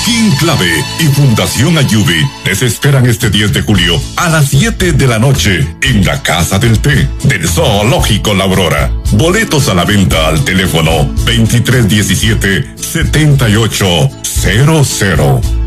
King Clave y Fundación Ayubi les esperan este 10 de julio a las 7 de la noche en la Casa del Té del Zoológico La Aurora. Boletos a la venta al teléfono 2317-7800.